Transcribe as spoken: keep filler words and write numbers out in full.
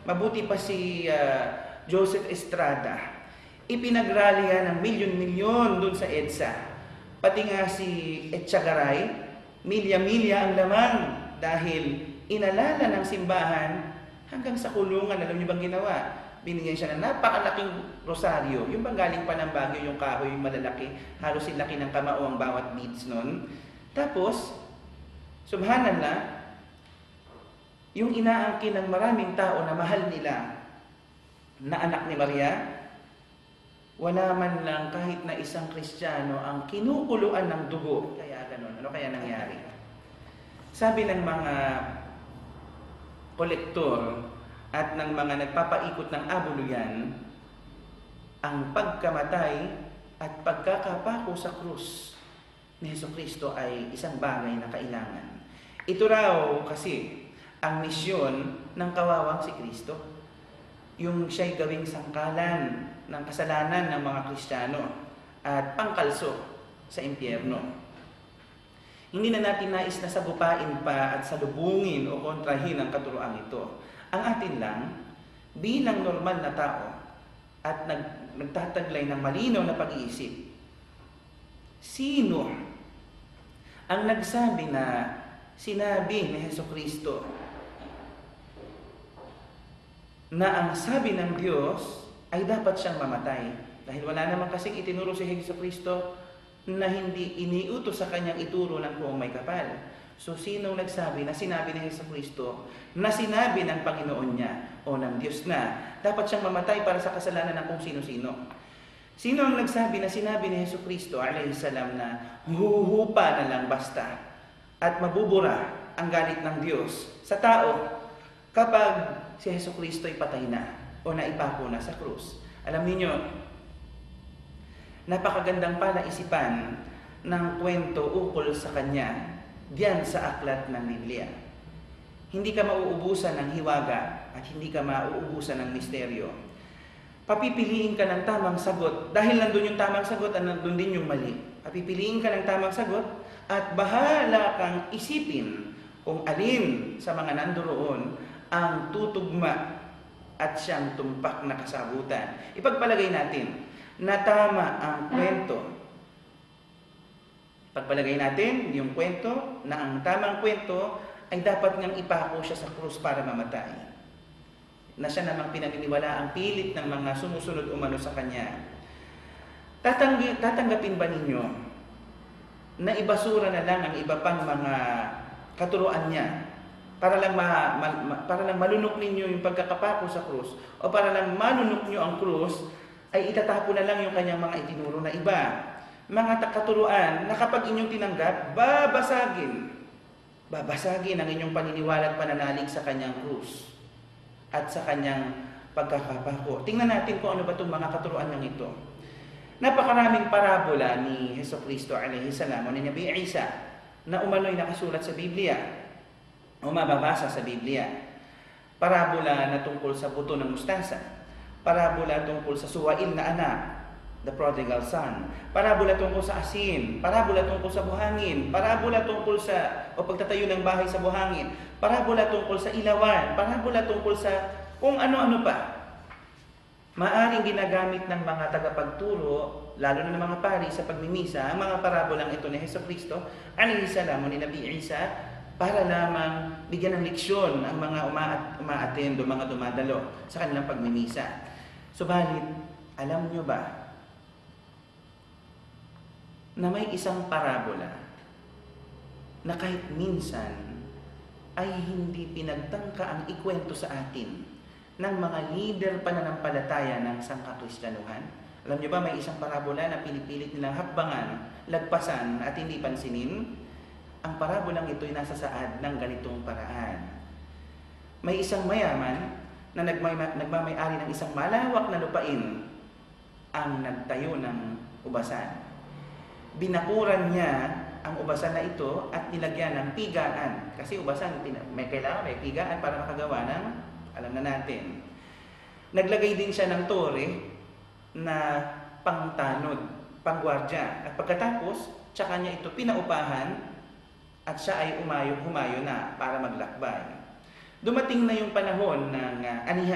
Mabuti pa si uh, Joseph Estrada. Ipinagrally yan ng milyon-milyon dun sa EDSA. Pati nga si Etchagaray, milya-milya ang lamang dahil inalala ng simbahan hanggang sa kulungan. Alam niyo bang ginawa? Binigyan siya ng napakalaking rosaryo. Yung bang galing pa ng Baguio, yung kahoy, yung malalaki, halos silaki ng kamao ang bawat beads nun. Tapos, subhanallah, yung inaangkin ng maraming tao na mahal nila na anak ni Maria, wala man lang kahit na isang Kristiyano ang kinukuluan ng dugo. Kaya ganun. Ano kaya nangyari? Sabi ng mga kolektor at ng mga nagpapaikot ng abuluyan, ang pagkamatay at pagkakapako sa krus ni Hesukristo ay isang bagay na kailangan. Ito raw kasi ang misyon ng kawawang si Kristo. Yung siya'y gawing sangkalan ng kasalanan ng mga Kristiyano at pangkalso sa impyerno. Hindi na natin nais na sagupain pa at salubungin o kontrahin ang katuroang ito. Ang atin lang, bilang normal na tao at nag, nagtataglay ng malinaw na pag-iisip, sino ang nagsabi na sinabi ni Hesukristo na ang sabi ng Diyos ay dapat siyang mamatay? Dahil wala naman kasing itinuro si Hesukristo na hindi iniutos sa kanyang ituro ng kung may kapal. So, sino nagsabi na sinabi ni Hesukristo na sinabi ng Panginoon niya o ng Diyos na dapat siyang mamatay para sa kasalanan ng kung sino-sino? Sino ang nagsabi na sinabi ni Hesukristo alayhi salam na huhupa na lang basta at mabubura ang galit ng Diyos sa tao kapag si Hesukristo ay patay na o naipako na sa krus? Alam niyo, napakagandang palaisipan ng kwento ukol sa kanya diyan sa aklat ng Biblia. Hindi ka mauubusan ng hiwaga at hindi ka mauubusan ng misteryo. Papipiliin ka ng tamang sagot dahil nandun yung tamang sagot at nandun din yung mali. Papipiliin ka ng tamang sagot at bahala kang isipin kung alin sa mga nandoon ang tutugma at siyang tumpak na kasagutan. Ipagpalagay natin na tama ang kwento. Pagpalagay natin yung kwento na ang tamang kwento ay dapat ngang ipako siya sa krus para mamatay. Na siya namang pinaniniwala ang pilit ng mga sumusunod umano sa kanya. Tatanggi, tatanggapin ba ninyo na ibasura na lang ang iba pang mga katuruan niya para lang ma, ma, ma, para lang malunok ninyo yung pagkakapako sa krus, o para lang malunok nyo ang krus ay itatapo na lang yung kanyang mga itinuro na iba, mga katuruan na kapag inyong tinanggap, babasagin babasagin ang inyong paniniwala at pananalig sa kanyang krus at sa kanyang pagkakapako. Tingnan natin kung ano ba itong mga katuruan ng ito. Napakaraming parabola ni Hesukristo alayhi salam o ni Nabi Isa na umano'y nakasulat sa Biblia o mababasa sa Biblia. Parabola na tungkol sa buto ng mustasa, parabola tungkol sa suwail na anak, the prodigal son, parabola tungkol sa asin, parabola tungkol sa buhangin, parabola tungkol sa o pagtatayo ng bahay sa buhangin, parabola tungkol sa ilawan, parabola tungkol sa kung ano-ano pa. Maaring ginagamit ng mga tagapagturo, lalo na ng mga pari sa pagmimisa, ang mga parabolang ito ni Hesukristo alayhi salam o ni Nabi Isa para lamang bigyan ng leksyon ang mga uma-attend o mga dumadalo sa kanilang pagmimisa. Subalit, alam nyo ba na may isang parabola na kahit minsan ay hindi pinagtangka ang ikwento sa atin ng mga leader pananampalataya ng sangkakristyanuhan? Alam nyo ba, may isang parabola na pinipilit nilang hakbangan, lagpasan at hindi pansinin? Ang parabolang ito ay nasa saad ng ganitong paraan. May isang mayaman na nagmamay-ari ng isang malawak na lupain ang nagtayo ng ubasan. Binakuran niya ang ubasan na ito at nilagyan ng pigaan. Kasi ubasan, may kailangan may pigaan para makagawa ng, alam na natin. Naglagay din siya ng tore na pangtanod, panggwardya. At pagkatapos, tsaka niya ito pinaupahan at siya ay umayo-humayo na para maglakbay. Dumating na yung panahon ng uh, anihan